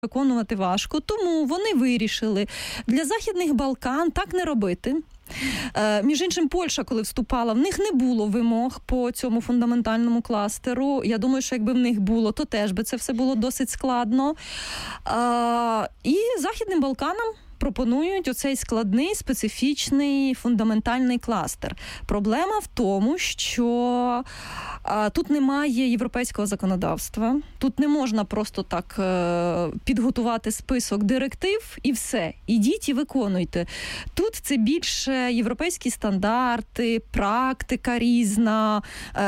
виконувати важко, тому вони вирішили для Західних Балкан так не робити. Між іншим, Польща, коли вступала, в них не було вимог по цьому фундаментальному кластеру. Я думаю, що якби в них було, то теж би це все було досить складно. І Західним Балканам пропонують оцей складний, специфічний, фундаментальний кластер. Проблема в тому, що тут немає європейського законодавства. Тут не можна просто так підготувати список директив і все. Ідіть і виконуйте. Тут це більше європейські стандарти, практика різна,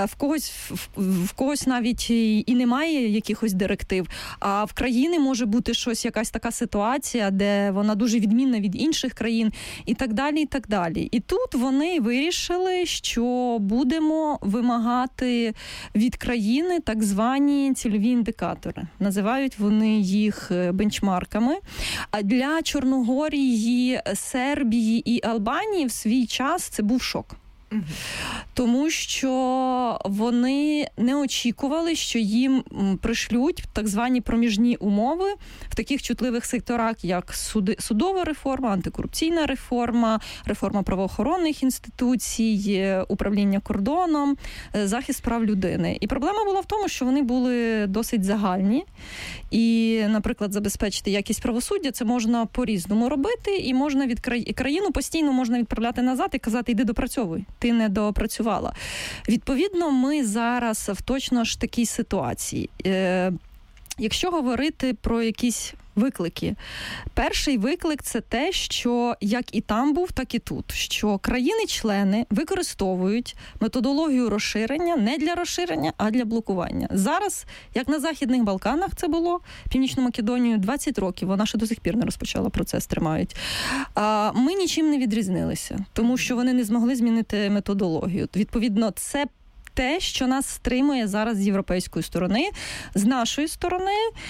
в когось навіть і немає якихось директив, а в країни може бути щось, якась така ситуація, де вона дуже відмінна від інших країн і так далі, і так далі. І тут вони вирішили, що будемо вимагати від країни так звані цільові індикатори. Називають вони їх бенчмарками. А для Чорногорії, Сербії і Албанії в свій час це був шок. Тому що вони не очікували, що їм пришлють так звані проміжні умови в таких чутливих секторах, як судова реформа, антикорупційна реформа, реформа правоохоронних інституцій, управління кордоном, захист прав людини. І проблема була в тому, що вони були досить загальні. І, наприклад, забезпечити якість правосуддя це можна по-різному робити, і можна країну постійно можна відправляти назад і казати, іди допрацьовуй. Ти не доопрацювала. Відповідно, ми зараз в точно ж такій ситуації. Якщо говорити про якісь виклики. Перший виклик – це те, що як і там був, так і тут. Що країни-члени використовують методологію розширення не для розширення, а для блокування. Зараз, як на Західних Балканах це було, Північну Македонію 20 років, вона ще до сих пір не розпочала, процес тримають. Ми нічим не відрізнилися, тому що вони не змогли змінити методологію. Відповідно, це те, що нас стримує зараз з європейської сторони. З нашої сторони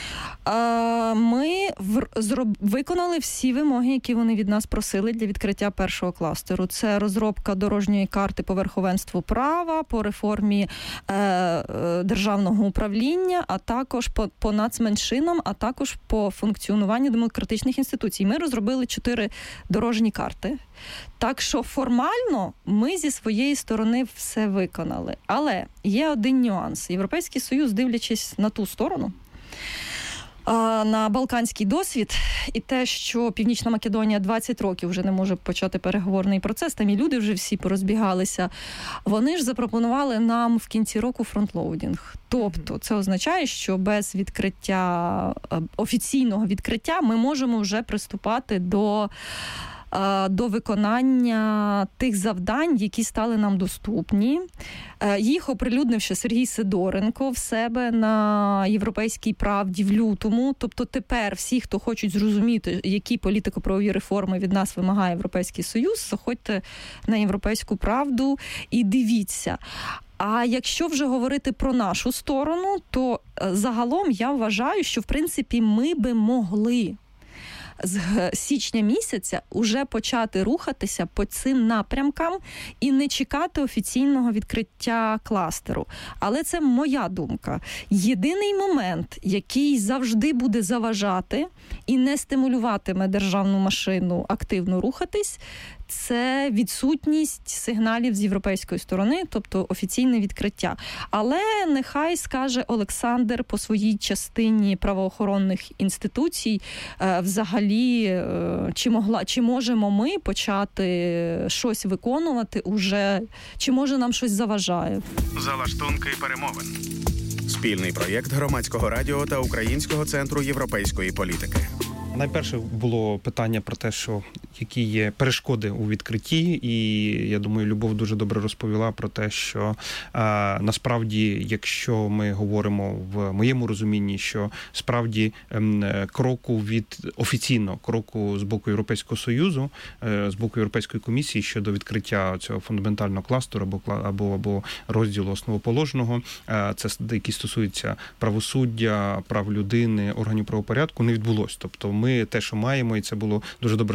ми виконали всі вимоги, які вони від нас просили для відкриття першого кластеру. Це розробка дорожньої карти по верховенству права, по реформі державного управління, а також по нацменшинам, а також по функціонуванню демократичних інституцій. Ми розробили 4 дорожні карти. Так що формально ми зі своєї сторони все виконали. Але є один нюанс. Європейський Союз, дивлячись на ту сторону, на балканський досвід і те, що Північна Македонія 20 років вже не може почати переговорний процес, там і люди вже всі порозбігалися, вони ж запропонували нам в кінці року фронтлоудінг. Тобто це означає, що без відкриття, офіційного відкриття ми можемо вже приступати до виконання тих завдань, які стали нам доступні. Їх оприлюднив ще Сергій Сидоренко в себе на «Європейській правді» в лютому. Тобто тепер всі, хто хочуть зрозуміти, які політико-правові реформи від нас вимагає Європейський Союз, заходьте на «Європейську правду» і дивіться. А якщо вже говорити про нашу сторону, то загалом я вважаю, що, в принципі, ми би могли з січня місяця уже почати рухатися по цим напрямкам і не чекати офіційного відкриття кластеру. Але це моя думка. Єдиний момент, який завжди буде заважати і не стимулюватиме державну машину активно рухатись, це відсутність сигналів з європейської сторони, тобто офіційне відкриття. Але нехай скаже Олександр по своїй частині правоохоронних інституцій взагалі, чи можемо ми почати щось виконувати уже, чи може нам щось заважає. Залаштунки перемовин. Спільний проєкт Громадського радіо та Українського центру європейської політики. Найперше було питання про те, що які є перешкоди у відкритті, і я думаю, Любов дуже добре розповіла про те, що насправді, якщо ми говоримо в моєму розумінні, що справді кроку від офіційно кроку з боку Європейського Союзу, з боку Європейської комісії щодо відкриття цього фундаментального кластеру або розділу основоположного, це які стосуються правосуддя, прав людини, органів правопорядку, не відбулось. Тобто ми те, що маємо, і це було дуже добре сказано, тільки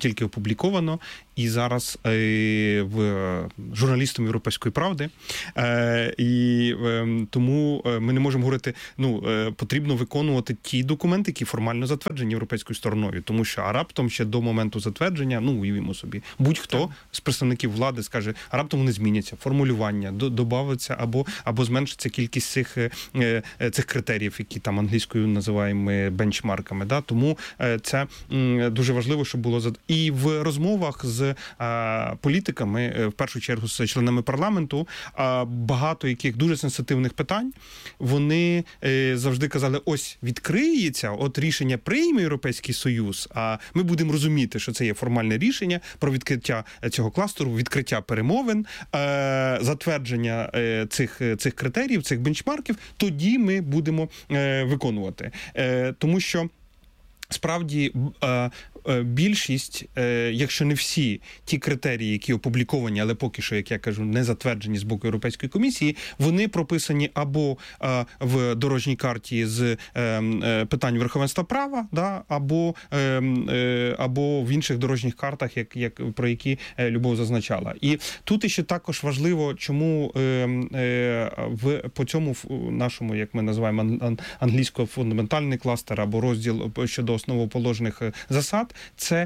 тільки опубліковано, і зараз в журналістом «Європейської правди». І тому ми не можемо говорити, потрібно виконувати ті документи, які формально затверджені європейською стороною. Тому що раптом ще до моменту затвердження, уявімо собі, будь-хто з представників влади скаже, а раптом вони зміняться, формулювання, добавиться або зменшиться кількість цих критеріїв, які там англійською називаємо бенчмарками. Да? Тому це дуже важливо, щоб було... І в розмовах з політиками, в першу чергу з членами парламенту, багато яких дуже сенситивних питань, вони завжди казали, ось відкриється, от рішення прийме Європейський Союз, а ми будемо розуміти, що це є формальне рішення про відкриття цього кластеру, відкриття перемовин, затвердження цих критеріїв, цих бенчмарків, тоді ми будемо виконувати. Тому що справді більшість, якщо не всі ті критерії, які опубліковані, але поки що, як я кажу, не затверджені з боку Європейської комісії, вони прописані або в дорожній карті з питань верховенства права, да, або в інших дорожніх картах, про які Любов зазначала. І тут іще також важливо, чому по цьому нашому, як ми називаємо англійського, фундаментальний кластер або розділ щодо основоположних засад, це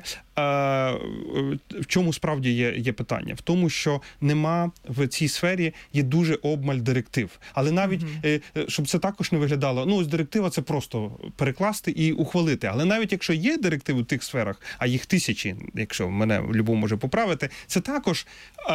в чому справді є питання? В тому, що нема в цій сфері, є дуже обмаль директив. Але навіть, щоб це також не виглядало, ось директива це просто перекласти і ухвалити. Але навіть якщо є директиви в тих сферах, а їх тисячі, якщо мене Любов може поправити, це також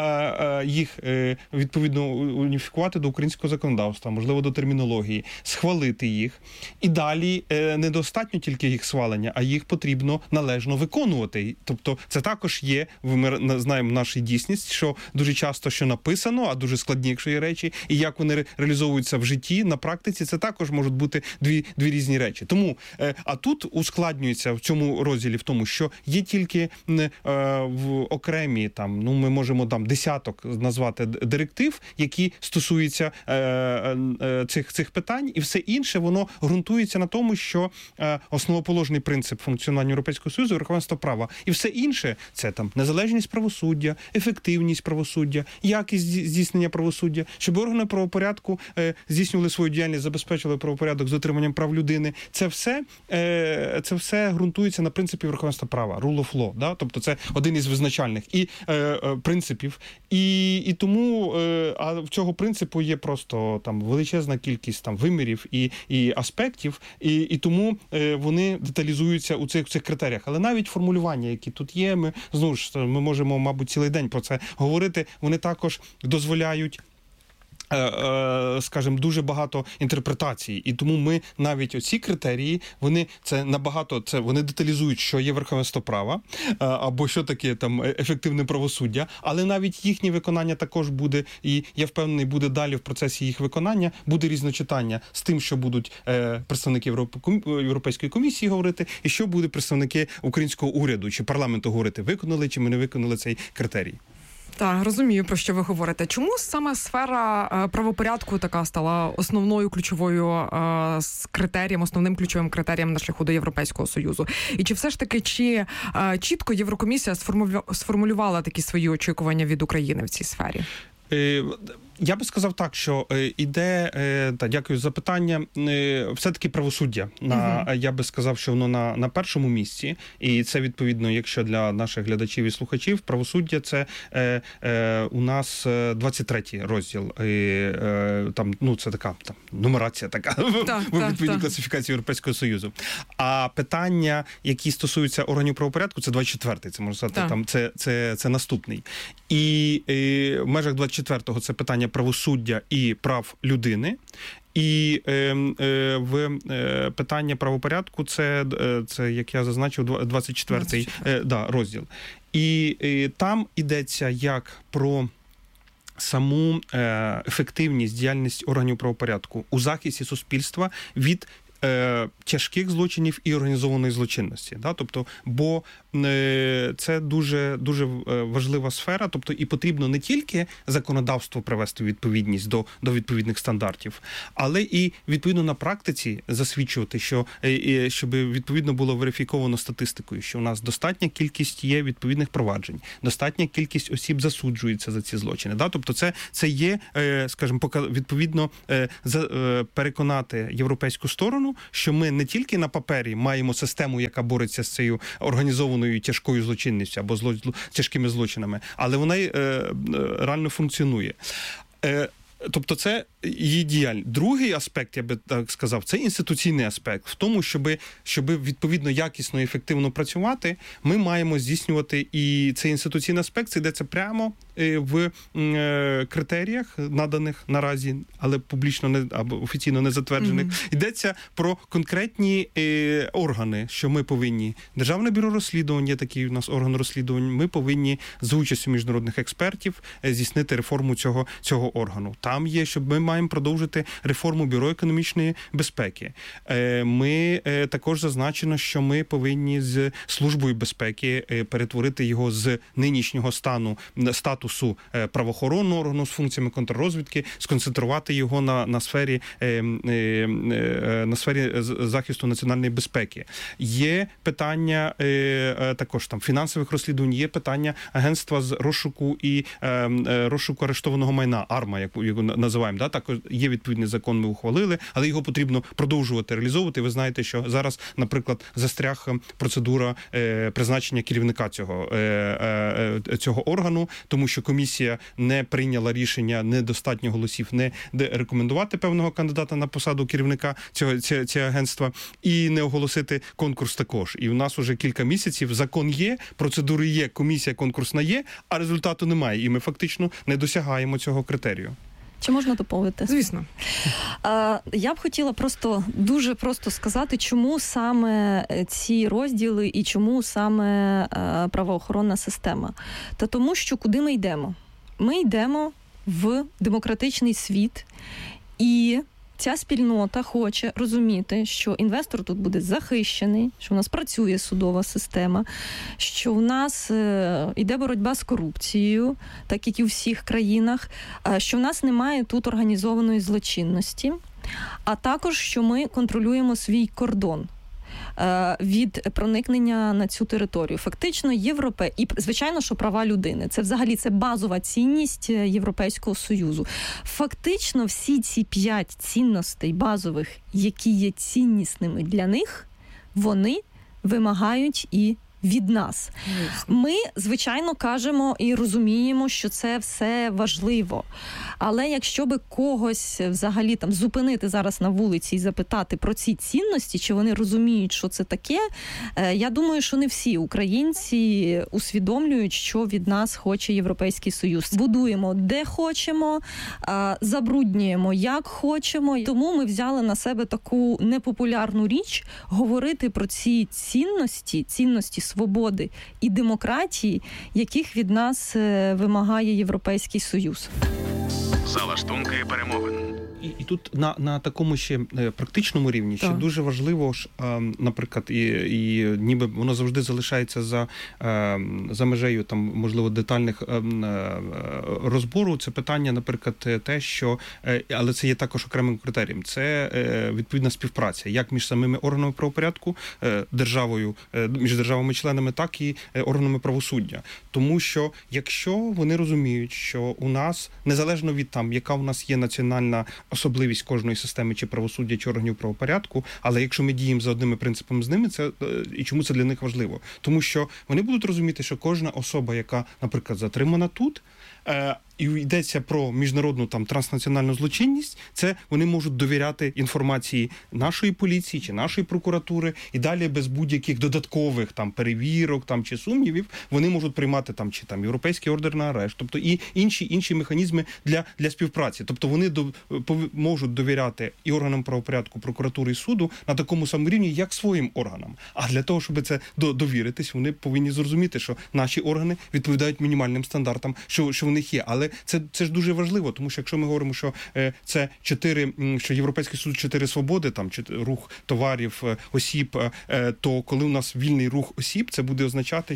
їх відповідно уніфікувати до українського законодавства, можливо, до термінології, схвалити їх. І далі недостатньо тільки їх схвалення, а їх потрібно належно виконувати. Тобто це також є, ми знаємо нашу дійсність, що дуже часто що написано, а дуже складні, якщо є речі, і як вони реалізовуються в житті, на практиці, це також можуть бути дві різні речі. Тому, а тут ускладнюється в цьому розділі в тому, що є тільки в окремі, ми можемо десяток назвати директив, які стосуються цих питань, і все інше, воно ґрунтується на тому, що основоположний принцип функціонування Європейського Союзу – верховенство права. І все інше – це незалежність правосуддя, ефективність правосуддя, якість здійснення правосуддя, щоб органи правопорядку здійснювали свою діяльність, забезпечили правопорядок з дотриманням прав людини. Це все ґрунтується на принципі верховенства права, rule of law. Да? Тобто це один із визначальних принципів. І тому в цього принципу є просто величезна кількість вимірів і аспектів, і тому вони деталізуються у цих критеріях. Але навіть формулювання, які тут є, ми можемо, мабуть, цілий день про це говорити, вони також дозволяють, скажімо, дуже багато інтерпретацій. І тому ми навіть оці критерії, вони деталізують, що є верховенство права, або що таке ефективне правосуддя, але навіть їхнє виконання також буде, і я впевнений, буде далі в процесі їх виконання, буде різночитання з тим, що будуть представники Європейської комісії говорити, і що будуть представники українського уряду чи парламенту говорити, виконали чи ми не виконали цей критерій. Так, розумію, про що ви говорите. Чому саме сфера правопорядку така стала основною ключовою основним ключовим критерієм на шляху до Європейського Союзу? І чи все ж таки, чітко Єврокомісія сформулювала такі свої очікування від України в цій сфері? Я би сказав так, що іде, дякую за питання, все-таки правосуддя. Я би сказав, що воно на першому місці, і це відповідно, якщо для наших глядачів і слухачів, правосуддя це у нас 23-й розділ. Це така нумерація така в відповідній класифікації Європейського Союзу. А питання, які стосуються органів правопорядку, це 24-й, це можна сказати, це наступний. І в межах 24-го це питання правосуддя і прав людини. І питання правопорядку це, як я зазначив, 24-й розділ. І там йдеться як про саму ефективність, діяльність органів правопорядку у захисті суспільства від тяжких злочинів і організованої злочинності. Да? Тобто, бо це дуже, дуже важлива сфера, тобто і потрібно не тільки законодавство привести у відповідність до відповідних стандартів, але і відповідно на практиці засвідчувати, щоб відповідно було верифіковано статистикою, що у нас достатня кількість є відповідних проваджень, достатня кількість осіб засуджується за ці злочини. Да? Тобто це є, скажімо, відповідно переконати європейську сторону, що ми не тільки на папері маємо систему, яка бореться з цією організованою тяжкою злочинністю або тяжкими злочинами, але вона реально функціонує. Тобто це її діяльність. Другий аспект, я би так сказав, це інституційний аспект. В тому, щоб відповідно якісно і ефективно працювати, ми маємо здійснювати і цей інституційний аспект, це йдеться прямо в критеріях, наданих наразі, але публічно або офіційно не затверджених. Йдеться про конкретні органи, що ми повинні. Державне бюро розслідувань, є такий у нас орган розслідувань, ми повинні за участю міжнародних експертів здійснити реформу цього органу. Там є, щоб ми маємо продовжити реформу Бюро економічної безпеки. Ми також зазначено, що ми повинні з Службою безпеки перетворити його з нинішнього статусу правоохоронного органу з функціями контррозвідки, сконцентрувати його на сфері захисту національної безпеки. Є питання також там фінансових розслідувань, є питання агентства з розшуку і розшуку арештованого майна, АРМА, як його називаємо. Да? Також є відповідний закон, ми ухвалили, але його потрібно продовжувати реалізовувати. Ви знаєте, що зараз, наприклад, застряг процедура призначення керівника цього органу, тому що комісія не прийняла рішення, недостатньо голосів, не рекомендувати певного кандидата на посаду керівника цього агентства і не оголосити конкурс також. І в нас уже кілька місяців закон є, процедури є, комісія конкурсна є, а результату немає. І ми фактично не досягаємо цього критерію. Чи можна доповнити? Звісно. Я б хотіла дуже просто сказати, чому саме ці розділи і чому саме правоохоронна система. Та тому, що куди ми йдемо? Ми йдемо в демократичний світ, і ця спільнота хоче розуміти, що інвестор тут буде захищений, що в нас працює судова система, що в нас йде боротьба з корупцією, так як і у всіх країнах, що в нас немає тут організованої злочинності, а також, що ми контролюємо свій кордон від проникнення на цю територію. Фактично, і, звичайно, що права людини. Це взагалі базова цінність Європейського Союзу. Фактично, всі ці 5 цінностей базових, які є ціннісними для них, вони вимагають і від нас. Ми, звичайно, кажемо і розуміємо, що це все важливо. Але якщо би когось взагалі там зупинити зараз на вулиці і запитати про ці цінності, чи вони розуміють, що це таке, я думаю, що не всі українці усвідомлюють, що від нас хоче Європейський Союз. Будуємо де хочемо, забруднюємо як хочемо. Тому ми взяли на себе таку непопулярну річ говорити про ці цінності свободи і демократії, яких від нас вимагає Європейський Союз. Залаштунки перемовин. І тут на такому ще практичному рівні ще дуже важливо ж, наприклад, і ніби воно завжди залишається за межею там, можливо, детальних розбору. Це питання, наприклад, те, що, але це є також окремим критерієм. Це відповідна співпраця, як між самими органами правопорядку, державою, між державами-членами, так і органами правосуддя. Тому що, якщо вони розуміють, що у нас, незалежно від там, яка у нас є національна особливість кожної системи чи правосуддя, чи органів правопорядку, але якщо ми діємо за одними принципами з ними, це і чому це для них важливо? Тому що вони будуть розуміти, що кожна особа, яка, наприклад, затримана тут, і йдеться про міжнародну там транснаціональну злочинність, це вони можуть довіряти інформації нашої поліції чи нашої прокуратури, і далі без будь-яких додаткових там перевірок там чи сумнівів вони можуть приймати там чи там європейський ордер на арешт, тобто і інші механізми для співпраці. Тобто вони можуть довіряти і органам правопорядку, прокуратури і суду на такому самому рівні, як своїм органам. А для того, щоб це довіритись, вони повинні зрозуміти, що наші органи відповідають мінімальним стандартам, що вони них є. Але це ж дуже важливо, тому що якщо ми говоримо, що це що Європейський Союз 4 свободи, там рух товарів, осіб, то коли у нас вільний рух осіб, це буде означати,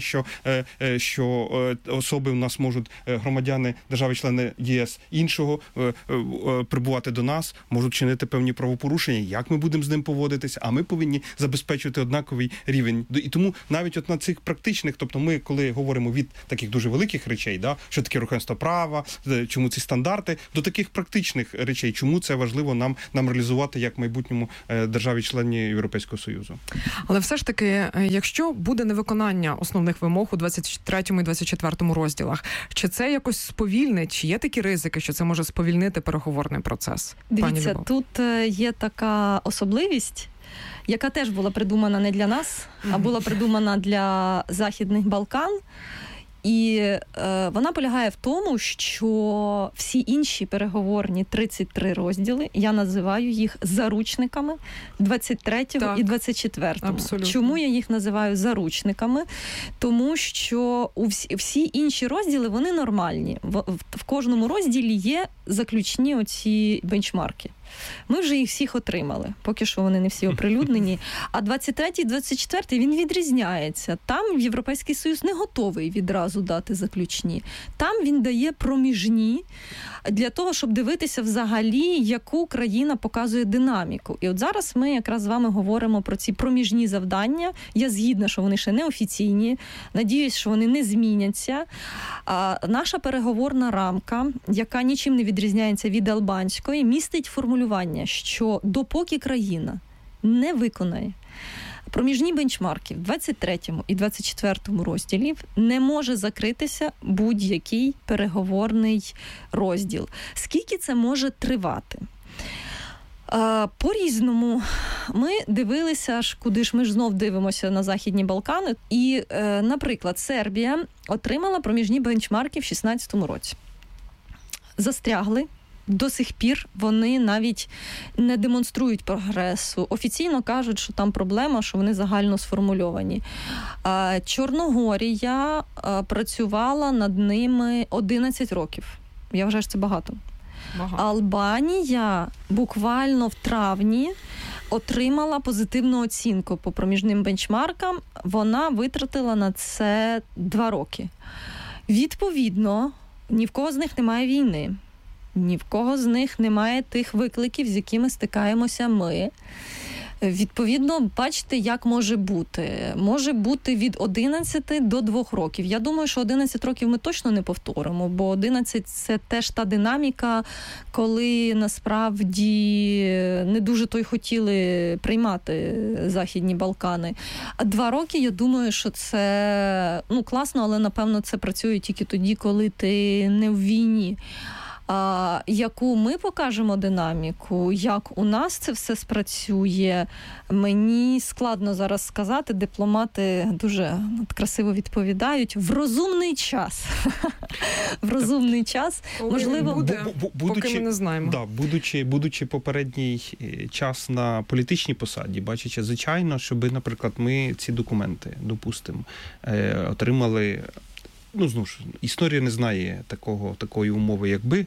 що особи у нас можуть, громадяни держави-члени ЄС іншого, прибувати до нас, можуть чинити певні правопорушення, як ми будемо з ним поводитися, а ми повинні забезпечувати однаковий рівень. І тому навіть от на цих практичних, тобто ми, коли говоримо від таких дуже великих речей, що таке верховенство права, чому ці стандарти, до таких практичних речей, чому це важливо нам реалізувати як майбутньому державі-члені Європейського Союзу. Але все ж таки, якщо буде невиконання основних вимог у 23 і 24 розділах, чи це якось сповільнить, чи є такі ризики, що це може сповільнити переговорний процес? Дивіться, тут є така особливість, яка теж була придумана не для нас, а була придумана для Західних Балкан. І вона полягає в тому, що всі інші переговорні 33 розділи, я називаю їх заручниками 23-го і 24-го. Абсолютно. Чому я їх називаю заручниками? Тому що всі інші розділи, вони нормальні. В кожному розділі є заключні оці бенчмарки. Ми вже їх всіх отримали, поки що вони не всі оприлюднені. А 23-й і 24-й він відрізняється. Там Європейський Союз не готовий відразу дати заключні. Там він дає проміжні для того, щоб дивитися взагалі, яку країна показує динаміку. І от зараз ми якраз з вами говоримо про ці проміжні завдання. Я згідна, що вони ще не офіційні. Надіюсь, що вони не зміняться. А наша переговорна рамка, яка нічим не відрізняється від албанської, містить формулювання, що допоки країна не виконає проміжні бенчмарки в 23 і 24 розділів, не може закритися будь-який переговорний розділ. Скільки це може тривати? По-різному. Ми дивилися, куди ж ми ж знов дивимося на Західні Балкани. І, наприклад, Сербія отримала проміжні бенчмарки в 2016 році. Застрягли. До сих пір вони навіть не демонструють прогресу. Офіційно кажуть, що там проблема, що вони загально сформульовані. Чорногорія працювала над ними 11 років. Я вважаю, що це багато. Албанія буквально в травні отримала позитивну оцінку по проміжним бенчмаркам. Вона витратила на це 2 роки. Відповідно, ні в кого з них немає війни. Ні в кого з них немає тих викликів, з якими стикаємося ми. Відповідно, бачите, як може бути. Може бути від 11 до 2 років. Я думаю, що 11 років ми точно не повторимо, бо 11 – це теж та динаміка, коли насправді не дуже то й хотіли приймати Західні Балкани. А 2 роки, я думаю, що це класно, але, напевно, це працює тільки тоді, коли ти не в війні. Яку ми покажемо динаміку, як у нас це все спрацює, мені складно зараз сказати. Дипломати дуже красиво відповідають. В розумний час. В розумний час. Можливо, поки ми не знаємо. Да, будучи попередній час на політичній посаді, бачачи, звичайно, щоб, наприклад, ми ці документи, допустимо, отримали. Знову ж, історія не знає такої умови, якби,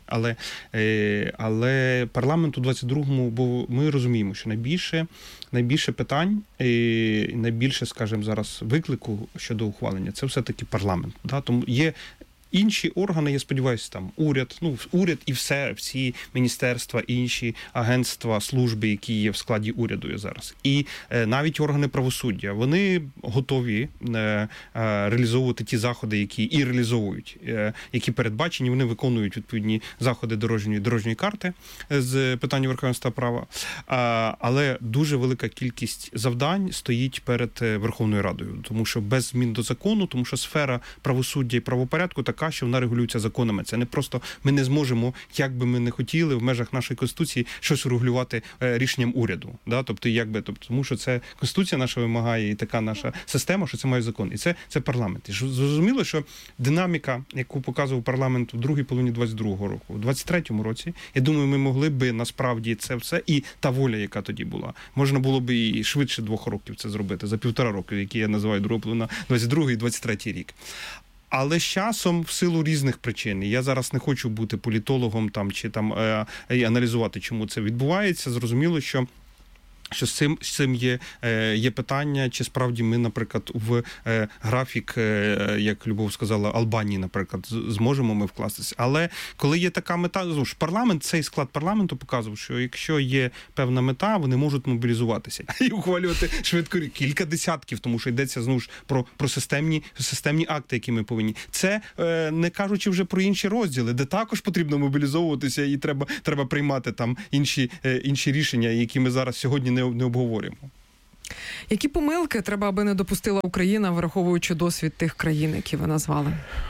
але парламент у 22-му, бо ми розуміємо, що найбільше питань і найбільше, скажімо, зараз виклику щодо ухвалення, це все-таки парламент. Да? Тому є інші органи, я сподіваюся, там уряд і всі міністерства, інші агентства, служби, які є в складі уряду зараз. І навіть органи правосуддя, вони готові реалізовувати ті заходи, які реалізовують, які передбачені, вони виконують відповідні заходи дорожньої карти з питання верховенства права. Але дуже велика кількість завдань стоїть перед Верховною Радою, тому що без змін до закону, тому що сфера правосуддя і правопорядку така, що вона регулюється законами. Це не просто ми не зможемо, як би ми не хотіли, в межах нашої Конституції щось регулювати рішенням уряду. Да? Тому що це Конституція наша вимагає і така наша система, що це має закон. І це парламент. І зрозуміло, що динаміка, яку показував парламент у другій половині 22-го року, у 23-му році, я думаю, ми могли би насправді це все, і та воля, яка тоді була, можна було би і швидше 2 років це зробити, за 1,5 року, які я називаю друга половина 22-й і 23-й рік. Але з часом, в силу різних причин, я зараз не хочу бути політологом там, чи там і аналізувати, чому це відбувається, зрозуміло, що з цим є питання, чи справді ми, наприклад, в графік, як Любов сказала, Албанії, наприклад, зможемо ми вкластися. Але коли є така мета, парламент, цей склад парламенту показував, що якщо є певна мета, вони можуть мобілізуватися і ухвалювати швидко кілька десятків, тому що йдеться, знову ж, про системні акти, які ми повинні. Це не кажучи вже про інші розділи, де також потрібно мобілізовуватися і треба приймати там інші рішення, які ми зараз сьогодні не обговорюємо. Які помилки треба, аби не допустила Україна, враховуючи досвід тих країн, які ви назвали?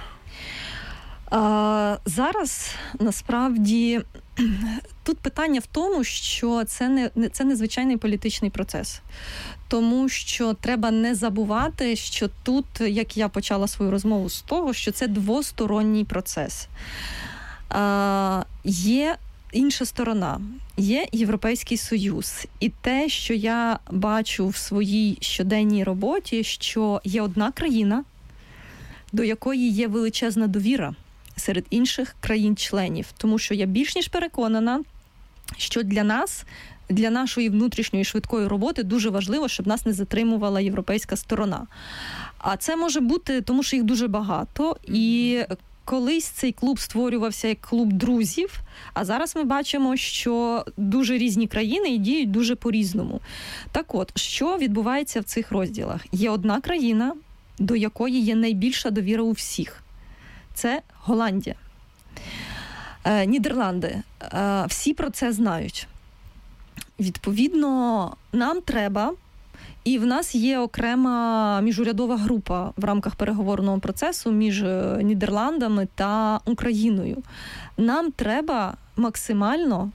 Зараз, насправді, тут питання в тому, що це незвичайний політичний процес. Тому що треба не забувати, що тут, як я почала свою розмову з того, що це двосторонній процес. Є інша сторона. Є Європейський Союз. І те, що я бачу в своїй щоденній роботі, що є одна країна, до якої є величезна довіра серед інших країн-членів. Тому що я більш ніж переконана, що для нас, для нашої внутрішньої швидкої роботи дуже важливо, щоб нас не затримувала європейська сторона. А це може бути, тому що їх дуже багато. І колись цей клуб створювався як клуб друзів, а зараз ми бачимо, що дуже різні країни і діють дуже по-різному. Так от, що відбувається в цих розділах? Є одна країна, до якої є найбільша довіра у всіх. Це Голландія. Нідерланди. Всі про це знають. Відповідно, нам треба, і в нас є окрема міжурядова група в рамках переговорного процесу між Нідерландами та Україною. Нам треба максимально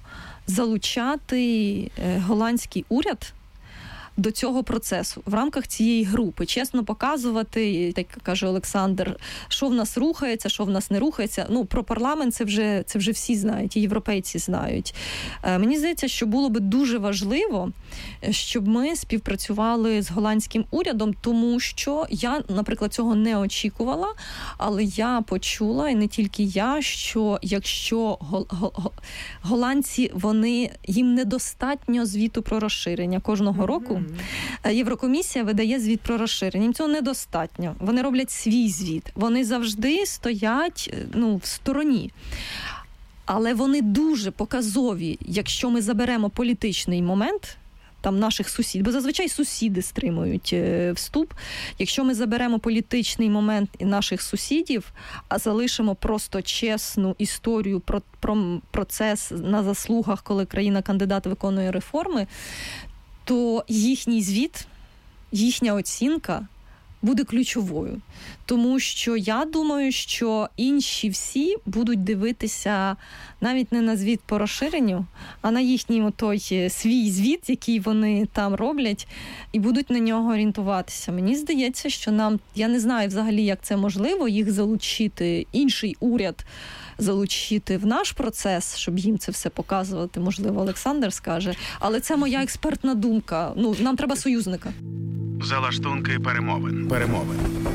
залучати голландський уряд до цього процесу в рамках цієї групи. Чесно показувати, так каже Олександр, що в нас рухається, що в нас не рухається. Ну, про парламент це вже всі знають, і європейці знають. Мені здається, що було би дуже важливо, щоб ми співпрацювали з голландським урядом, тому що я, наприклад, цього не очікувала, але я почула, і не тільки я, що якщо голландці, їм недостатньо звіту про розширення кожного року, Єврокомісія видає звіт про розширення. Їм цього недостатньо. Вони роблять свій звіт. Вони завжди стоять в стороні. Але вони дуже показові, якщо ми заберемо політичний момент, там наших сусідів, бо зазвичай сусіди стримують вступ. Якщо ми заберемо політичний момент наших сусідів, а залишимо просто чесну історію про процес на заслугах, коли країна-кандидат виконує реформи, то їхній звіт, їхня оцінка буде ключовою. Тому що я думаю, що інші всі будуть дивитися навіть не на звіт по розширенню, а на їхній свій звіт, який вони там роблять, і будуть на нього орієнтуватися. Мені здається, що я не знаю взагалі, як це можливо, їх залучити, інший уряд залучити в наш процес, щоб їм це все показувати. Можливо, Олександр скаже. Але це моя експертна думка. Нам треба союзника. Залаштунки перемовин.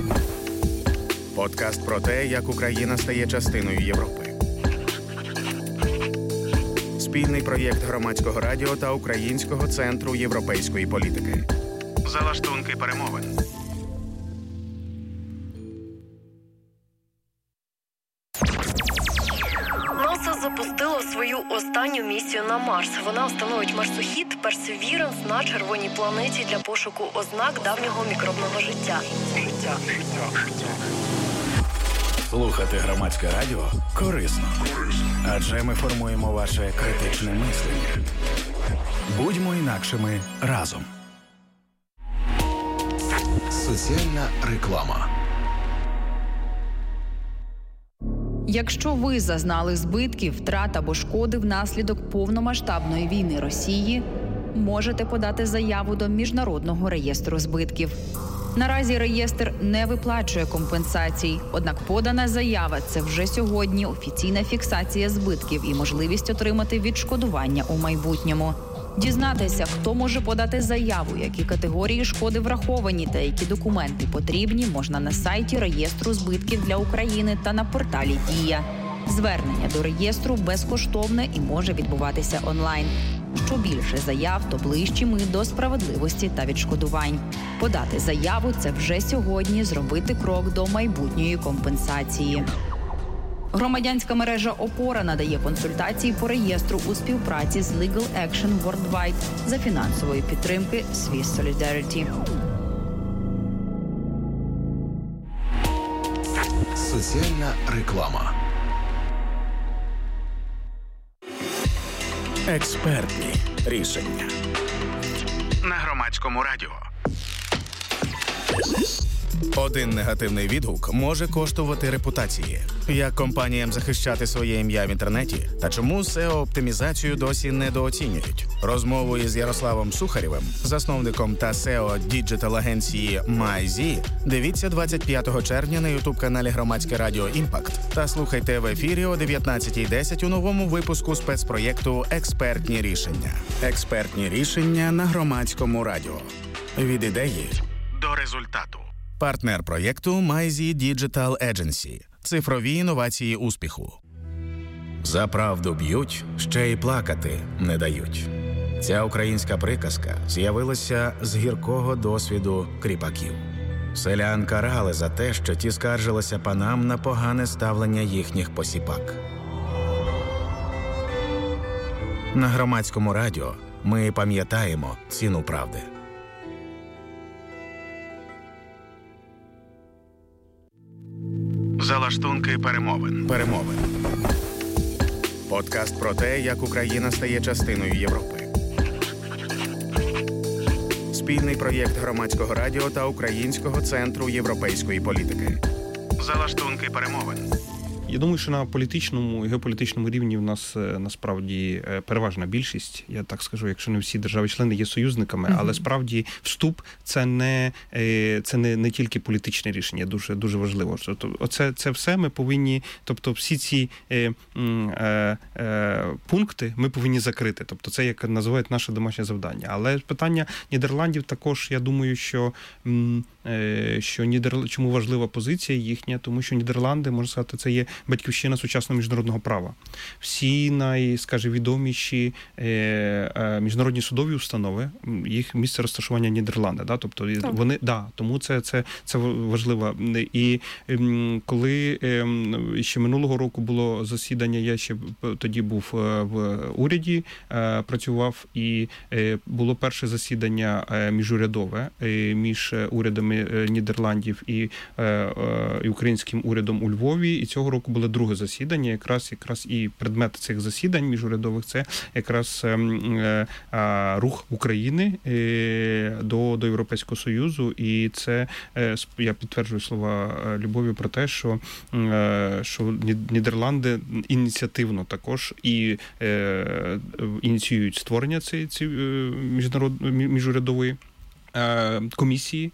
Подкаст про те, як Україна стає частиною Європи. Спільний проєкт Громадського радіо та Українського центру європейської політики. Залаштунки перемовин. НАСА запустило свою останню місію на Марс. Вона встановить марсохід Perseverance на червоній планеті для пошуку ознак давнього мікробного життя. Слухати Громадське радіо корисно. Адже ми формуємо ваше критичне мислення. Будьмо інакшими разом. Соціальна реклама. Якщо ви зазнали збитків, втрат або шкоди внаслідок повномасштабної війни Росії, можете подати заяву до Міжнародного реєстру збитків. Наразі реєстр не виплачує компенсацій, однак подана заява – це вже сьогодні офіційна фіксація збитків і можливість отримати відшкодування у майбутньому. Дізнатися, хто може подати заяву, які категорії шкоди враховані та які документи потрібні, можна на сайті реєстру збитків для України та на порталі «Дія». Звернення до реєстру безкоштовне і може відбуватися онлайн. Що більше заяв, то ближчі ми до справедливості та відшкодувань. Подати заяву – це вже сьогодні зробити крок до майбутньої компенсації. Громадянська мережа «Опора» надає консультації по реєстру у співпраці з Legal Action Worldwide за фінансової підтримки Swiss Solidarity. Соціальна реклама. Експертні рішення на Громадському радіо. Один негативний відгук може коштувати репутації. Як компаніям захищати своє ім'я в інтернеті? Та чому SEO-оптимізацію досі недооцінюють? Розмову із Ярославом Сухарєвим, засновником та SEO діджитал-агенції MyZ, дивіться 25 червня на ютуб-каналі Громадське радіо «Імпакт» та слухайте в ефірі о 19:10 у новому випуску спецпроєкту «Експертні рішення». Експертні рішення на Громадському радіо. Від ідеї до результату. Партнер проєкту MyZ Digital Agency. Цифрові інновації успіху. За правду б'ють, ще й плакати не дають. Ця українська приказка з'явилася з гіркого досвіду кріпаків. Селян карали за те, що ті скаржилися панам на погане ставлення їхніх посіпак. На Громадському радіо ми пам'ятаємо ціну правди. Залаштунки перемовин. Подкаст про те, як Україна стає частиною Європи. Спільний проєкт Громадського радіо та Українського центру європейської політики. Залаштунки перемовин. Я думаю, що на політичному і геополітичному рівні в нас насправді переважна більшість, я так скажу, якщо не всі держави-члени є союзниками, але справді вступ це не тільки політичне рішення, дуже дуже важливо. Тобто, це все ми повинні, тобто всі ці пункти ми повинні закрити. Тобто це, як називають, наше домашнє завдання. Але питання Нідерландів також, я думаю, що чому важлива позиція їхня, тому що Нідерланди, можна сказати, це є батьківщина сучасного міжнародного права. Всі відоміші міжнародні судові установи, їх місце розташування Нідерланди, да? Тобто вони, тому це важливо. І коли ще минулого року було засідання, я ще тоді був в уряді, працював, і було перше засідання міжурядове між урядами Нідерландів і українським урядом у Львові, і цього року було друге засідання, якраз і предмет цих засідань міжурядових – це якраз рух України до Європейського Союзу, і це, я підтверджую слова Любові про те, що Нідерланди ініціативно також і ініціюють створення цієї міжурядової комісії,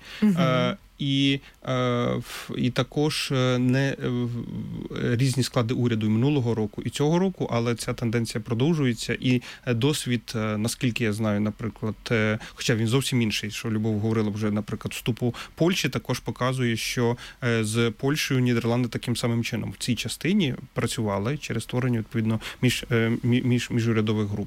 і також не різні склади уряду минулого року і цього року, але ця тенденція продовжується, і досвід, наскільки я знаю, наприклад, хоча він зовсім інший, що Любов говорила вже, наприклад, вступу Польщі, також показує, що з Польщею Нідерланди таким самим чином в цій частині працювали через створення, відповідно, міжурядових груп.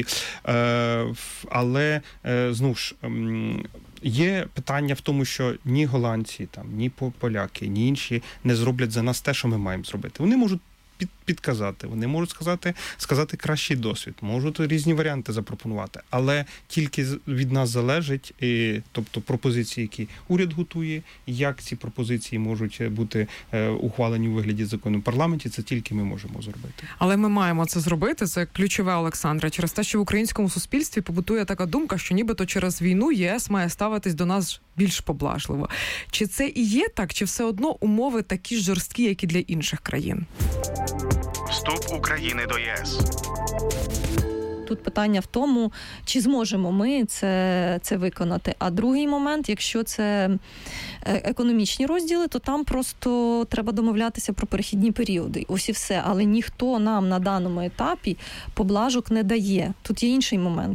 Але, знову ж, є питання в тому, що ні голландці, ні поляки, ні інші не зроблять за нас те, що ми маємо зробити. Вони можуть підказати, вони можуть сказати кращий досвід, можуть різні варіанти запропонувати, але тільки від нас залежить, тобто пропозиції, які уряд готує, як ці пропозиції можуть бути ухвалені у вигляді закону в парламенті, це тільки ми можемо зробити. Але ми маємо це зробити, це ключове, Олександре, через те, що в українському суспільстві побутує така думка, що нібито через війну ЄС має ставитись до нас більш поблажливо. Чи це і є так, чи все одно умови такі ж жорсткі, як і для інших країн? Вступ України до ЄС. Тут питання в тому, чи зможемо ми це виконати. А другий момент, якщо це економічні розділи, то там просто треба домовлятися про перехідні періоди. Ось і все. Але ніхто нам на даному етапі поблажок не дає. Тут є інший момент.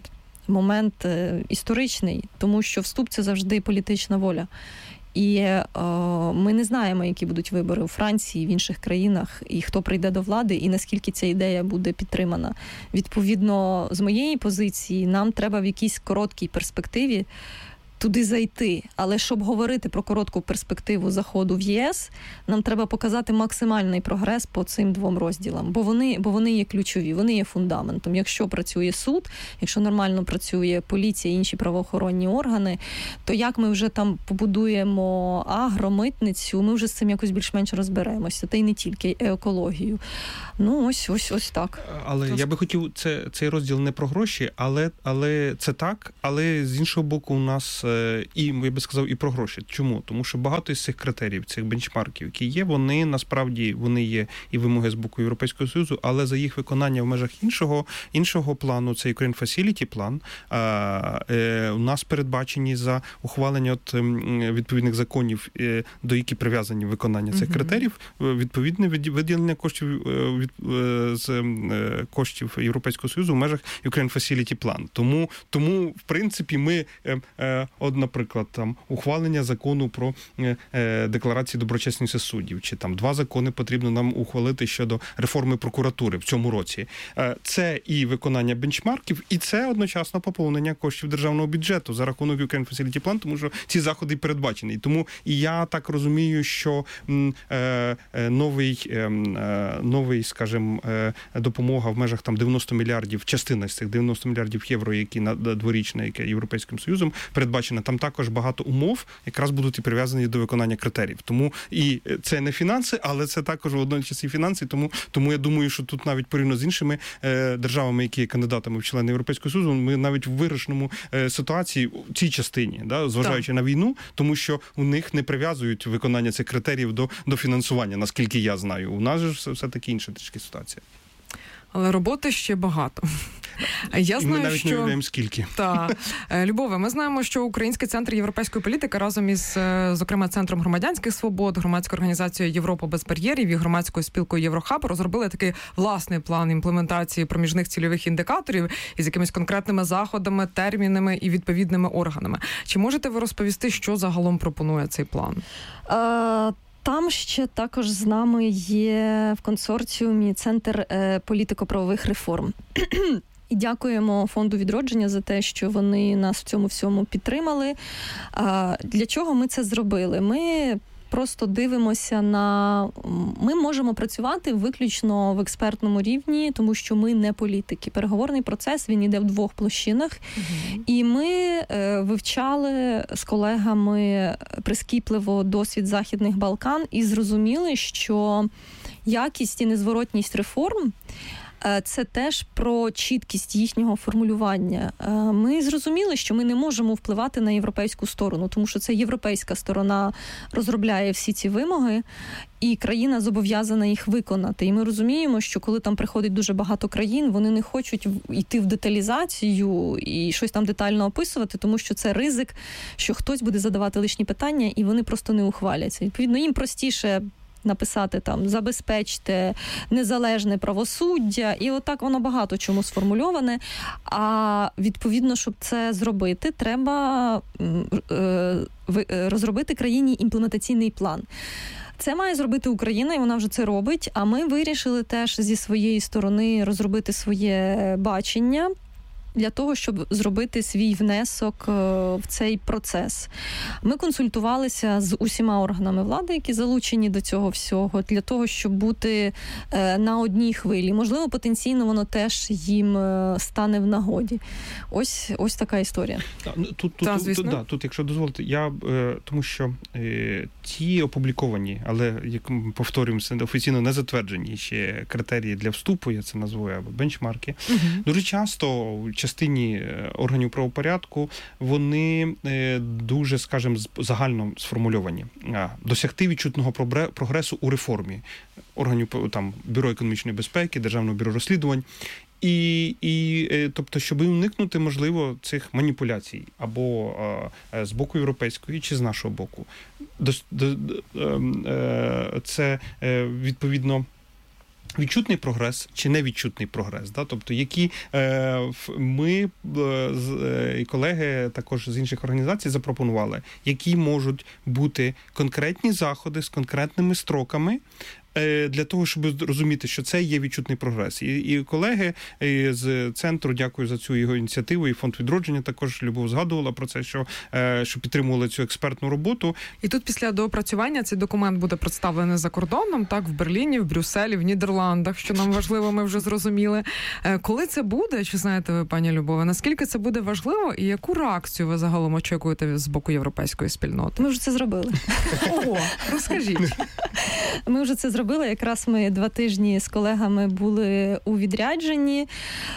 момент історичний, тому що вступ – це завжди політична воля. І ми не знаємо, які будуть вибори у Франції, в інших країнах, і хто прийде до влади, і наскільки ця ідея буде підтримана. Відповідно, з моєї позиції, нам треба в якійсь короткій перспективі туди зайти. Але щоб говорити про коротку перспективу заходу в ЄС, нам треба показати максимальний прогрес по цим двом розділам, бо вони є ключові, вони є фундаментом. Якщо працює суд, якщо нормально працює поліція і інші правоохоронні органи, то як ми вже там побудуємо агромитницю, ми вже з цим якось більш-менш розберемося. Та й не тільки екологію. Ну, ось так. Але я би хотів, цей розділ не про гроші, але це так, але з іншого боку у нас і, я би сказав, і про гроші. Чому? Тому що багато із цих критеріїв, цих бенчмарків, які є, вони насправді, вони є і вимоги з боку Європейського Союзу, але за їх виконання в межах іншого плану, це Ukraine Facility план, у нас передбачені за ухвалення відповідних законів, до які прив'язані виконання цих критеріїв, відповідне виділення коштів з коштів Європейського Союзу в межах Ukraine Facility план. Тому в принципі, ми наприклад, там ухвалення закону про декларації доброчесності суддів, чи там 2 закони потрібно нам ухвалити щодо реформи прокуратури в цьому році. Це і виконання бенчмарків, і це одночасно поповнення коштів державного бюджету за рахунок Ukraine Facility Plan, тому що ці заходи передбачені. Тому і я так розумію, що новий, скажімо, допомога в межах там 90 мільярдів, частина з цих 90 мільярдів євро, які дворічна, яке Європейським Союзом передбачена, там також багато умов якраз будуть і прив'язані до виконання критеріїв. Тому і це не фінанси, але це також водночас і фінанси, тому я думаю, що тут навіть порівняно з іншими державами, які є кандидатами в члени Європейського Союзу, ми навіть в виграшному ситуації в цій частині, зважаючи на війну, тому що у них не прив'язують виконання цих критеріїв до фінансування, наскільки я знаю. У нас же все-таки інша трішки ситуація. Але роботи ще багато. Ми навіть не уявляємо, скільки. Так. Любове, ми знаємо, що Український центр європейської політики разом із, зокрема, Центром громадянських свобод, громадською організацією «Європа без бар'єрів» і громадською спілкою «Єврохаб» розробили такий власний план імплементації проміжних цільових індикаторів із якимись конкретними заходами, термінами і відповідними органами. Чи можете ви розповісти, що загалом пропонує цей план? Там ще також з нами є в консорціумі Центр політико-правових реформ. І дякуємо Фонду відродження за те, що вони нас в цьому всьому підтримали. Для чого ми це зробили? Ми просто дивимося ми можемо працювати виключно в експертному рівні, тому що ми не політики. Переговорний процес, він йде в 2 площинах. І ми вивчали з колегами прискіпливо досвід Західних Балкан і зрозуміли, що якість і незворотність реформ – це теж про чіткість їхнього формулювання. Ми зрозуміли, що ми не можемо впливати на європейську сторону, тому що це європейська сторона розробляє всі ці вимоги, і країна зобов'язана їх виконати. І ми розуміємо, що коли там приходить дуже багато країн, вони не хочуть йти в деталізацію і щось там детально описувати, тому що це ризик, що хтось буде задавати лишні питання, і вони просто не ухваляться. Відповідно, їм простіше написати там «забезпечте незалежне правосуддя», і отак воно багато чому сформульоване. А відповідно, щоб це зробити, треба розробити країні імплементаційний план. Це має зробити Україна, і вона вже це робить, а ми вирішили теж зі своєї сторони розробити своє бачення для того, щоб зробити свій внесок в цей процес. Ми консультувалися з усіма органами влади, які залучені до цього всього, для того, щоб бути на одній хвилі. Можливо, потенційно воно теж їм стане в нагоді. Ось така історія. Тут, якщо дозволите, тому що ті опубліковані, але, як ми повторюємося, офіційно не затверджені ще критерії для вступу, я це назву, або бенчмарки, дуже часто частині органів правопорядку, вони дуже, скажімо, загально сформульовані. Досягти відчутного прогресу у реформі органів, там, Бюро економічної безпеки, Державного бюро розслідувань. Тобто, щоб уникнути, можливо, цих маніпуляцій або з боку європейської, чи з нашого боку. Це, відповідно, відчутний прогрес чи невідчутний прогрес. Да? Тобто, які ми і колеги також з інших організацій запропонували, які можуть бути конкретні заходи з конкретними строками, для того, щоб розуміти, що це є відчутний прогрес. І колеги з центру, дякую за цю його ініціативу, і Фонд відродження також, Любов згадувала про це, що підтримували цю експертну роботу. І тут після доопрацювання цей документ буде представлений за кордоном, так, в Берліні, в Брюсселі, в Нідерландах, що нам важливо, ми вже зрозуміли. Коли це буде, чи знаєте ви, пані Любове, наскільки це буде важливо і яку реакцію ви загалом очікуєте з боку європейської спільноти? Ми вже це зробили. Ого, розкажіть. Ми вже це зробили. Якраз ми 2 тижні з колегами були у відрядженні.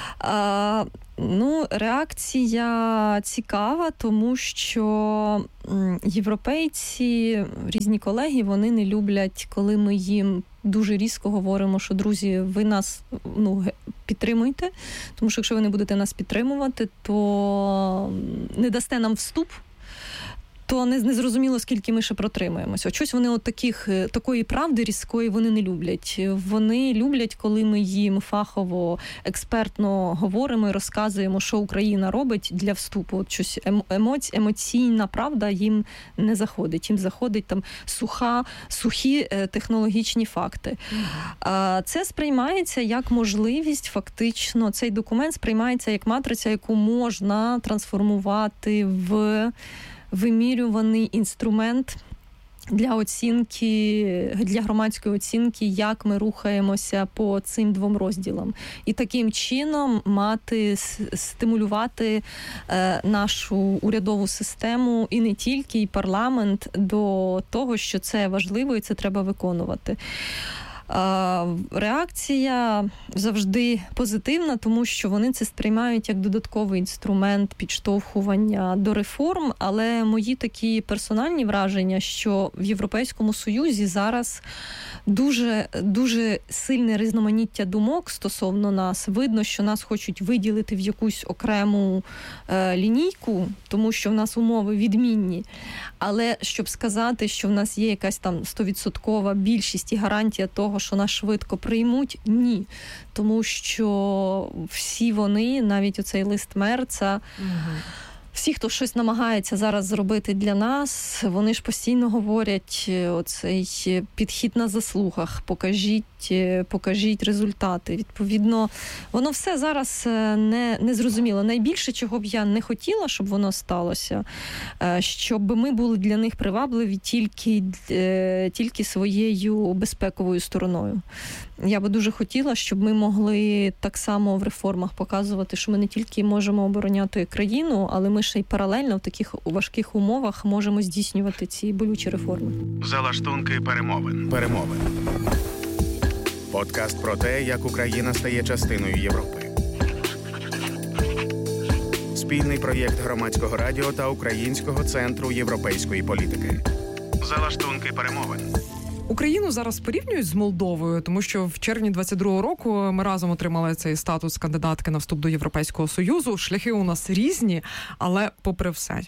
Реакція цікава, тому що європейці, різні колеги, вони не люблять, коли ми їм дуже різко говоримо, що, друзі, ви нас підтримуйте, тому що якщо ви не будете нас підтримувати, то не дасте нам вступ, то не зрозуміло, скільки ми ще протримаємося. Щось вони такої правди різкої вони не люблять. Вони люблять, коли ми їм фахово, експертно говоримо і розказуємо, що Україна робить для вступу. От щось емоційна правда їм не заходить. Їм заходить там сухі технологічні факти. Це сприймається як можливість, фактично, цей документ сприймається як матриця, яку можна трансформувати в вимірюваний інструмент для оцінки, для громадської оцінки, як ми рухаємося по цим 2 розділам. І таким чином стимулювати нашу урядову систему і не тільки, і парламент до того, що це важливо і це треба виконувати. Реакція завжди позитивна, тому що вони це сприймають як додатковий інструмент підштовхування до реформ, але мої такі персональні враження, що в Європейському Союзі зараз дуже, дуже сильне різноманіття думок стосовно нас. Видно, що нас хочуть виділити в якусь окрему лінійку, тому що в нас умови відмінні. Але щоб сказати, що в нас є якась там 100% більшість і гарантія того, що нас швидко приймуть, ні. Тому що всі вони, навіть оцей лист Мерца, всі, хто щось намагається зараз зробити для нас, вони ж постійно говорять оцей підхід на заслугах, покажіть результати. Відповідно, воно все зараз не зрозуміло. Найбільше, чого б я не хотіла, щоб воно сталося, щоб ми були для них привабливі тільки своєю безпековою стороною. Я би дуже хотіла, щоб ми могли так само в реформах показувати, що ми не тільки можемо обороняти країну, але ми ще й паралельно в таких важких умовах можемо здійснювати ці болючі реформи. Залаштунки перемовин. Подкаст про те, як Україна стає частиною Європи. Спільний проєкт Громадського радіо та Українського центру європейської політики. Залаштунки перемовин. Україну зараз порівнюють з Молдовою, тому що в червні 22-го року ми разом отримали цей статус кандидатки на вступ до Європейського Союзу. Шляхи у нас різні, але попри все.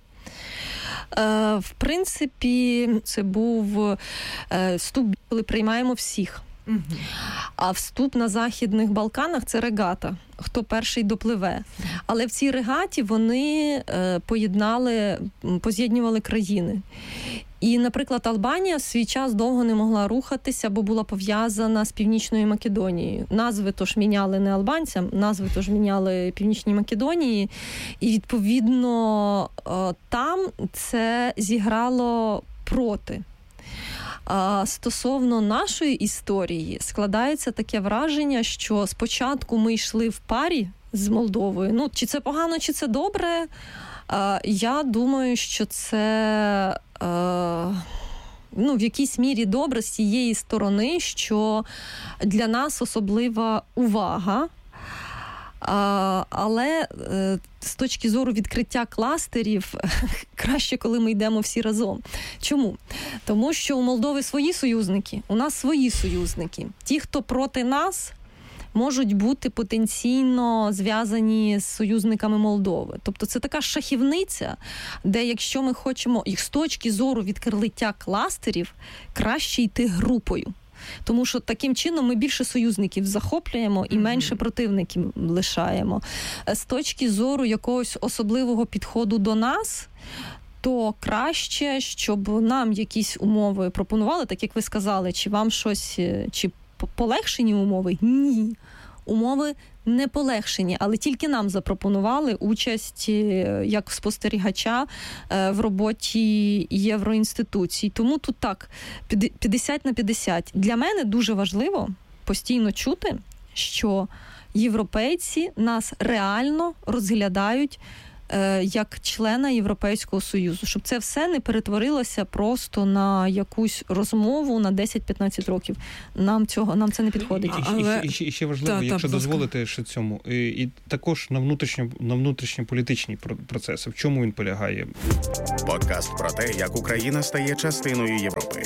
В принципі, це був вступ, коли приймаємо всіх. Угу. А вступ на Західних Балканах – це регата. Хто перший допливе. Але в цій регаті вони поз'єднували країни. І, наприклад, Албанія в свій час довго не могла рухатися, бо була пов'язана з Північною Македонією. Назви тож міняли не албанцям, назви тож міняли Північній Македонії. І, відповідно, там це зіграло проти. А стосовно нашої історії складається таке враження, що спочатку ми йшли в парі з Молдовою. Чи це погано, чи це добре? Я думаю, що це в якійсь мірі добре з тієї сторони, що для нас особлива увага. Але з точки зору відкриття кластерів краще, коли ми йдемо всі разом. Чому? Тому що у Молдови свої союзники, у нас свої союзники. Ті, хто проти нас, можуть бути потенційно зв'язані з союзниками Молдови. Тобто це така шахівниця, де якщо ми хочемо їх з точки зору відкриття кластерів, краще йти групою. Тому що таким чином ми більше союзників захоплюємо і менше противників лишаємо. З точки зору якогось особливого підходу до нас, то краще, щоб нам якісь умови пропонували, так як ви сказали, чи вам щось, чи полегшені умови? Ні. Умови не полегшені, але тільки нам запропонували участь як спостерігача в роботі євроінституцій. Тому тут так, 50/50. Для мене дуже важливо постійно чути, що європейці нас реально розглядають як члена Європейського Союзу, щоб це все не перетворилося просто на якусь розмову на 10-15 років. Нам це не підходить. І ще важливо, якщо дозволите ще цьому, і також на внутрішньополітичні процеси. В чому він полягає? Подкаст про те, як Україна стає частиною Європи.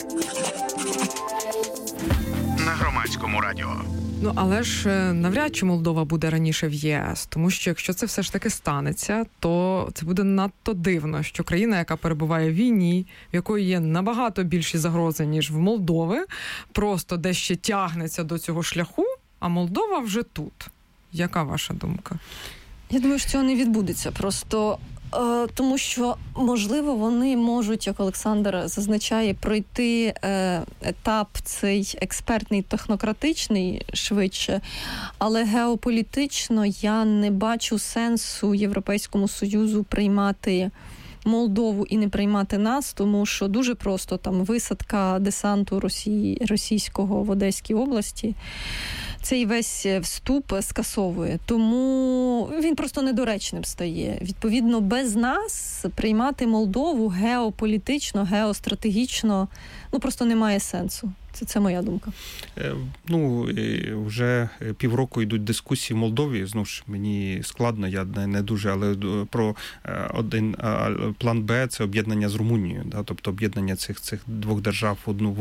На Громадському радіо. Ну, але ж навряд чи Молдова буде раніше в ЄС, тому що якщо це все ж таки станеться, то це буде надто дивно, що країна, яка перебуває в війні, в якої є набагато більші загрози, ніж в Молдови, просто десь ще тягнеться до цього шляху, а Молдова вже тут. Яка ваша думка? Я думаю, що цього не відбудеться. Просто тому що, можливо, вони можуть, як Олександр зазначає, пройти етап цей експертний, технократичний швидше, але геополітично я не бачу сенсу Європейському Союзу приймати Молдову і не приймати нас, тому що дуже просто там висадка десанту російського в Одеській області цей весь вступ скасовує. Тому він просто недоречним стає. Відповідно, без нас приймати Молдову геополітично, геостратегічно, просто немає сенсу. Це моя думка. Вже півроку йдуть дискусії в Молдові. Знову ж мені складно, я не дуже, але про один план Б – це об'єднання з Румунією, да? Тобто об'єднання цих двох держав в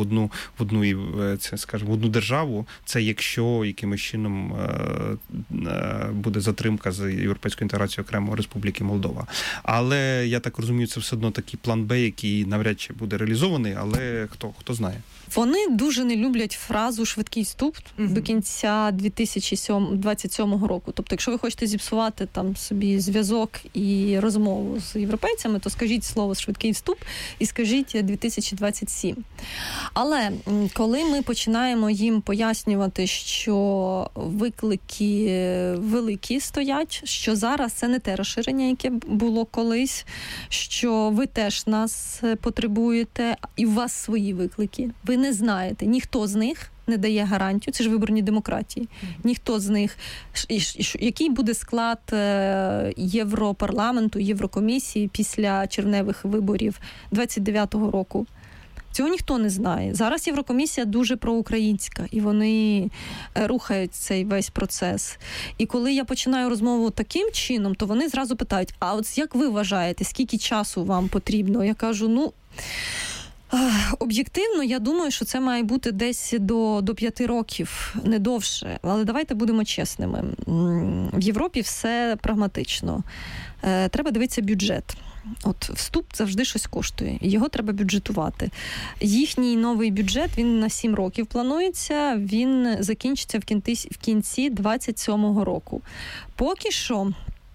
одну державу. Це якщо якимось чином буде затримка з європейською інтеграцією окремо Республіки Молдова. Але я так розумію, це все одно такий план Б, який навряд чи буде реалізований, але хто знає. Вони дуже не люблять фразу «швидкий вступ» до кінця 2027 року. Тобто, якщо ви хочете зіпсувати там собі зв'язок і розмову з європейцями, то скажіть слово «швидкий вступ» і скажіть 2027. Але коли ми починаємо їм пояснювати, що виклики великі стоять, що зараз це не те розширення, яке було колись, що ви теж нас потребуєте, і у вас свої виклики. Ви не знаєте, ніхто з них не дає гарантію, це ж виборні демократії, ніхто з них, який буде склад Європарламенту, Єврокомісії після червневих виборів 29-го року. Цього ніхто не знає. Зараз Єврокомісія дуже проукраїнська, і вони рухають цей весь процес. І коли я починаю розмову таким чином, то вони зразу питають, а от як ви вважаєте, скільки часу вам потрібно? Я кажу, об'єктивно, я думаю, що це має бути десь до 5 років, не довше. Але давайте будемо чесними. В Європі все прагматично. Треба дивитися бюджет. От вступ завжди щось коштує, його треба бюджетувати. Їхній новий бюджет, він на 7 років планується, він закінчиться в кінці 27-го року. Поки що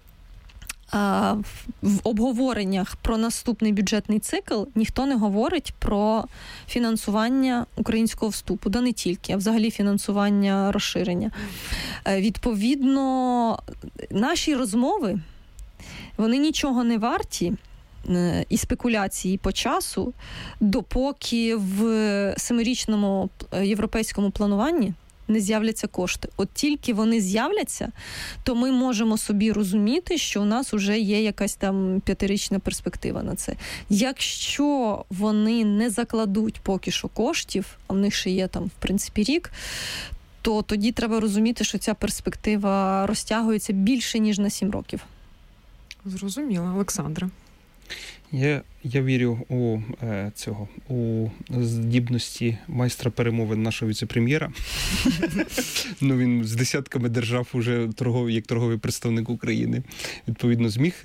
в обговореннях про наступний бюджетний цикл ніхто не говорить про фінансування українського вступу, да не тільки, а взагалі фінансування розширення. Відповідно, наші розмови, вони нічого не варті, і спекуляції по часу, допоки в 7-річному європейському плануванні не з'являться кошти. От тільки вони з'являться, то ми можемо собі розуміти, що у нас вже є якась там 5-річна перспектива на це. Якщо вони не закладуть поки що коштів, а в них ще є там, в принципі, рік, то тоді треба розуміти, що ця перспектива розтягується більше, ніж на 7 років. Зрозуміло. Олександра. Я вірю у здібності майстра перемовин нашого віце-прем'єра. Він з десятками держав уже як торговий представник України. Відповідно, зміг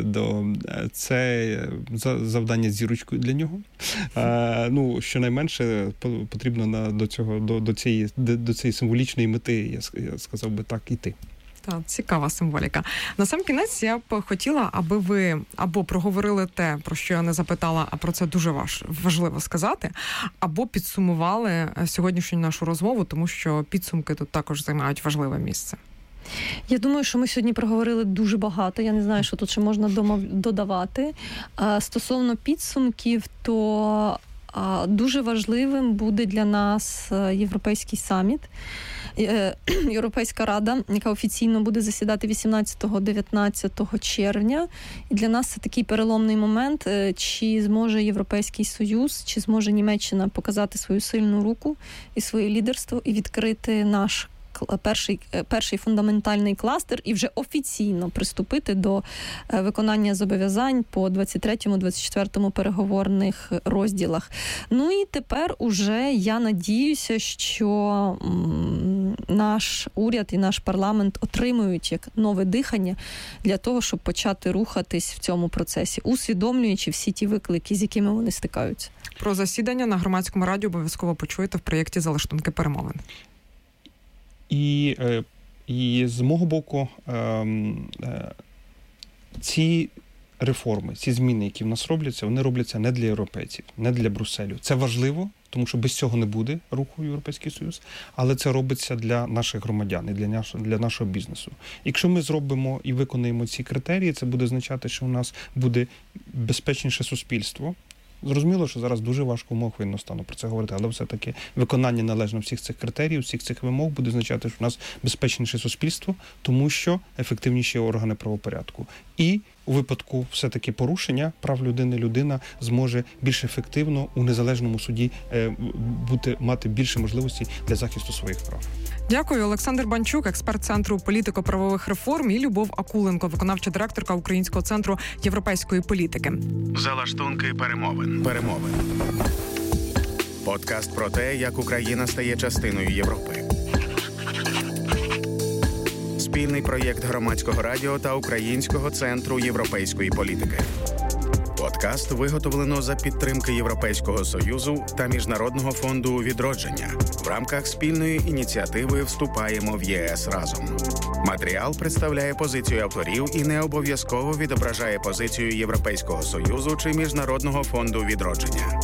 це завдання з зірочкою для нього. Щонайменше потрібно до цієї символічної мети, я сказав би так, іти. Так, цікава символіка. На сам кінець я б хотіла, аби ви або проговорили те, про що я не запитала, а про це дуже важливо сказати, або підсумували сьогоднішню нашу розмову, тому що підсумки тут також займають важливе місце. Я думаю, що ми сьогодні проговорили дуже багато. Я не знаю, що тут ще можна додавати. Стосовно підсумків, то дуже важливим буде для нас Європейський саміт. Європейська Рада, яка офіційно буде засідати 18-19 червня. І для нас це такий переломний момент, чи зможе Європейський Союз, чи зможе Німеччина показати свою сильну руку і своє лідерство і відкрити наш перший фундаментальний кластер і вже офіційно приступити до виконання зобов'язань по 23-24 переговорних розділах. І тепер уже я надіюся, що наш уряд і наш парламент отримують як нове дихання для того, щоб почати рухатись в цьому процесі, усвідомлюючи всі ті виклики, з якими вони стикаються. Про засідання на Громадському радіо обов'язково почуєте в проєкті «Залаштунки перемовин». І з мого боку, ці реформи, ці зміни, які в нас робляться, вони робляться не для європейців, не для Брюсселю. Це важливо, тому що без цього не буде руху в Європейський Союз, але це робиться для наших громадян і для нашого бізнесу. Якщо ми зробимо і виконаємо ці критерії, це буде означати, що у нас буде безпечніше суспільство. Зрозуміло, що зараз дуже важко в умовах воєнного стану про це говорити, але все-таки виконання належно всіх цих критеріїв, всіх цих вимог буде означати, що у нас безпечніше суспільство, тому що ефективніші органи правопорядку. І у випадку все-таки порушення прав людини, людина зможе більш ефективно у незалежному суді мати більше можливостей для захисту своїх прав. Дякую. Олександр Банчук, експерт Центру політико-правових реформ, і Любов Акуленко, виконавча директорка Українського центру європейської політики. Залаштунки перемовин. Подкаст про те, як Україна стає частиною Європи. Спільний проєкт Громадського радіо та Українського центру європейської політики. Подкаст виготовлено за підтримки Європейського Союзу та Міжнародного фонду відродження в рамках спільної ініціативи «Вступаємо в ЄС разом». Матеріал представляє позицію авторів і не обов'язково відображає позицію Європейського Союзу чи Міжнародного фонду відродження.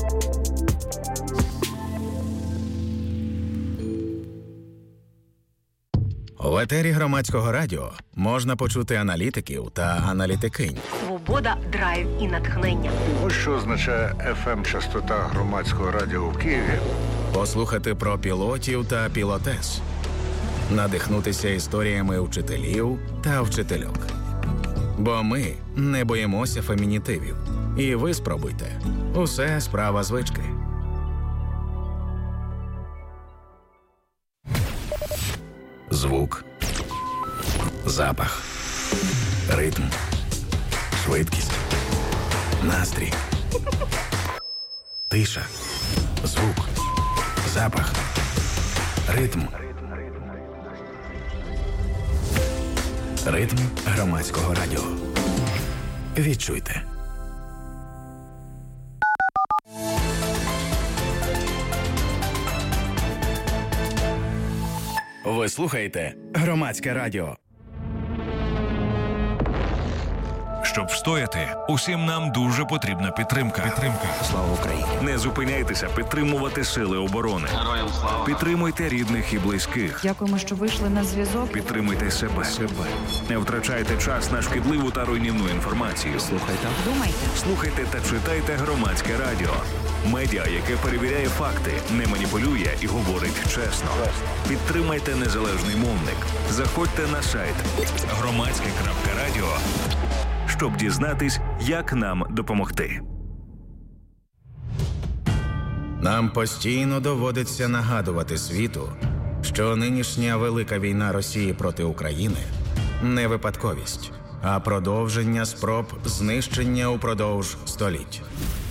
В етері Громадського радіо можна почути аналітиків та аналітикинь. Свобода, драйв і натхнення. Ось що означає FM-частота Громадського радіо в Києві. Послухати про пілотів та пілотес. Надихнутися історіями вчителів та вчительок. Бо ми не боїмося фемінітивів. І ви спробуйте. Усе справа звички. Звук, запах, ритм, швидкість, настрій, тиша, звук, запах, ритм. Ритм Громадського радіо. Відчуйте. Ви слухаєте Громадське радіо. Щоб встояти, усім нам дуже потрібна підтримка. Слава Україні! Не зупиняйтеся підтримувати сили оборони. Героям слава! Підтримуйте рідних і близьких. Дякуємо, що вийшли на зв'язок. Підтримуйте себе. Не втрачайте час на шкідливу та руйнівну інформацію. Слухайте та читайте Громадське радіо. Медіа, яке перевіряє факти, не маніпулює і говорить чесно. Підтримайте незалежний мовник. Заходьте на сайт громадське.радіо, щоб дізнатись, як нам допомогти. Нам постійно доводиться нагадувати світу, що нинішня велика війна Росії проти України – не випадковість. а продовження спроб знищення упродовж століть.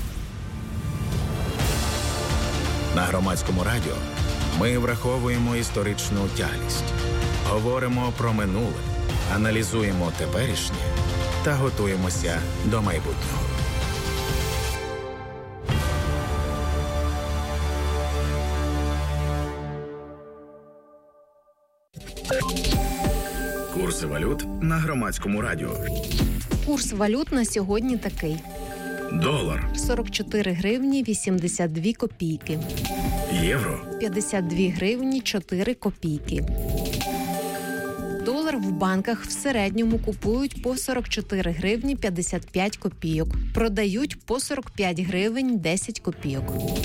На Громадському радіо ми враховуємо історичну тяглість, говоримо про минуле, аналізуємо теперішнє та готуємося до майбутнього. Курси валют на Громадському радіо. Курс валют на сьогодні такий. Долар 44 гривні 82 копійки. Євро 52 гривні 4 копійки. Долар в банках в середньому купують по 44 гривні 55 копійок. Продають по 45 гривень 10 копійок.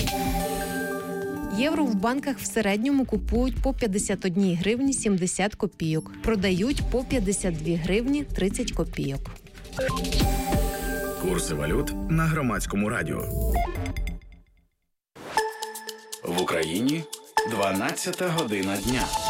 Євро в банках в середньому купують по 51 гривні 70 копійок. Продають по 52 гривні 30 копійок. Курси валют на Громадському радіо. В Україні 12 година дня.